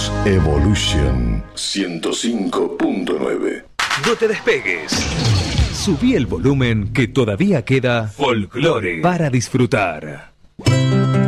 Somos Evolution 105.9. No te despegues. Subí el volumen que todavía queda folclore para disfrutar.